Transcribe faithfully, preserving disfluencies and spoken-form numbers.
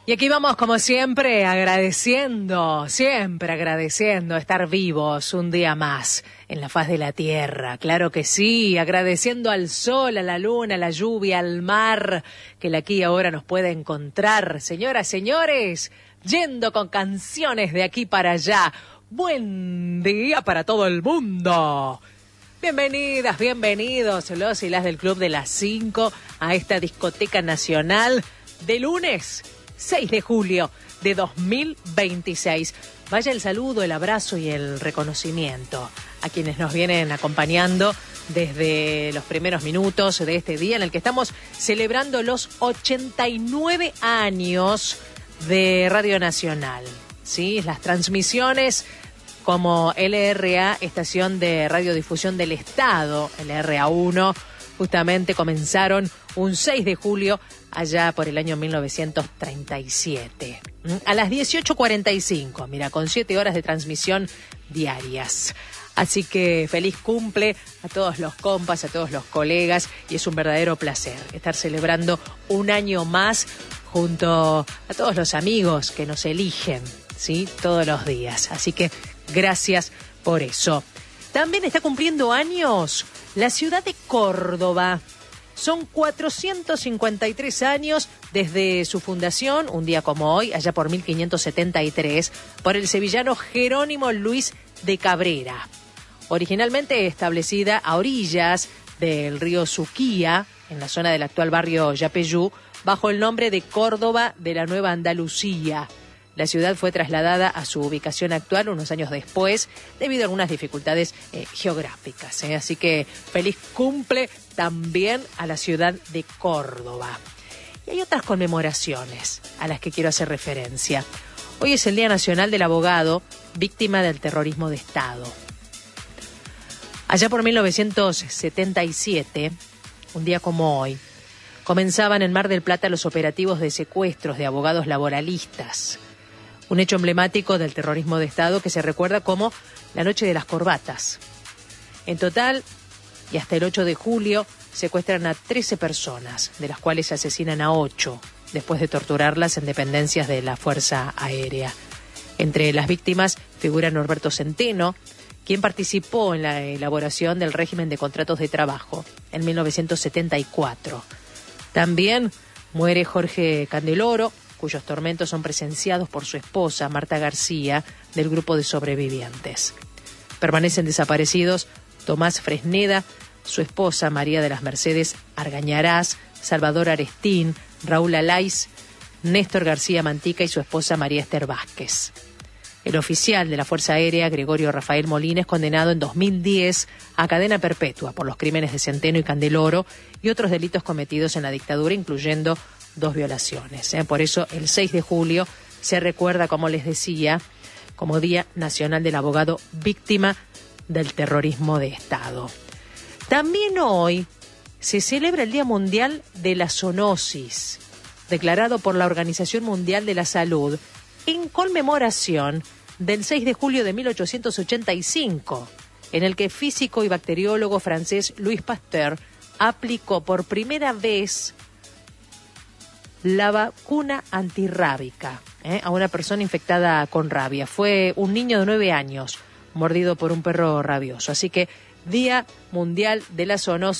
Y aquí vamos, como siempre, agradeciendo, siempre agradeciendo estar vivos un día más en la faz de la tierra. Claro que sí, agradeciendo al sol, a la luna, a la lluvia, al mar, que el aquí y ahora nos puede encontrar. Señoras, señores, yendo con canciones de aquí para allá. Buen día para todo el mundo. Bienvenidas, bienvenidos los y las del Club de las Cinco a esta discoteca nacional de lunes seis de julio de dos mil veintiséis. Vaya el saludo, el abrazo y el reconocimiento a quienes nos vienen acompañando desde los primeros minutos de este día en el que estamos celebrando los ochenta y nueve años de Radio Nacional. ¿Sí? Las transmisiones como L R A, Estación de Radiodifusión del Estado, L R A uno, justamente comenzaron un seis de julio allá por el año mil novecientos treinta y siete. A las dieciocho cuarenta y cinco, mira, con siete horas de transmisión diarias. Así que feliz cumple a todos los compas, a todos los colegas, y es un verdadero placer estar celebrando un año más junto a todos los amigos que nos eligen, ¿sí? Todos los días. Así que gracias por eso. También está cumpliendo años la ciudad de Córdoba. Son cuatrocientos cincuenta y tres años desde su fundación, un día como hoy, allá por mil quinientos setenta y tres, por el sevillano Jerónimo Luis de Cabrera. Originalmente establecida a orillas del río Suquía, en la zona del actual barrio Yapeyú, bajo el nombre de Córdoba de la Nueva Andalucía. La ciudad fue trasladada a su ubicación actual unos años después debido a algunas dificultades eh, geográficas. ¿eh? Así que feliz cumple también a la ciudad de Córdoba. Y hay otras conmemoraciones a las que quiero hacer referencia. Hoy es el Día Nacional del Abogado, víctima del terrorismo de Estado. Allá por mil novecientos setenta y siete, un día como hoy, comenzaban en Mar del Plata los operativos de secuestros de abogados laboralistas. Un hecho emblemático del terrorismo de Estado que se recuerda como la Noche de las Corbatas. En total, y hasta el ocho de julio, secuestran a trece personas, de las cuales asesinan a ocho, después de torturarlas en dependencias de la Fuerza Aérea. Entre las víctimas figura Norberto Centeno, quien participó en la elaboración del régimen de contratos de trabajo en mil novecientos setenta y cuatro. También muere Jorge Candeloro, cuyos tormentos son presenciados por su esposa, Marta García, del grupo de sobrevivientes. Permanecen desaparecidos Tomás Fresneda, su esposa María de las Mercedes Argañarás, Salvador Arestín, Raúl Alaiz, Néstor García Mantica y su esposa María Esther Vázquez. El oficial de la Fuerza Aérea, Gregorio Rafael Molina, es condenado en dos mil diez a cadena perpetua por los crímenes de Centeno y Candeloro y otros delitos cometidos en la dictadura, incluyendo dos violaciones. ¿eh? Por eso el seis de julio se recuerda, como les decía, como Día Nacional del Abogado víctima del terrorismo de Estado. También hoy se celebra el Día Mundial de la Zoonosis, declarado por la Organización Mundial de la Salud en conmemoración del seis de julio de mil ochocientos ochenta y cinco, en el que físico y bacteriólogo francés Louis Pasteur aplicó por primera vez la vacuna antirrábica ¿eh? a una persona infectada con rabia. Fue un niño de nueve años mordido por un perro rabioso. Así que Día Mundial de la Zoonosis.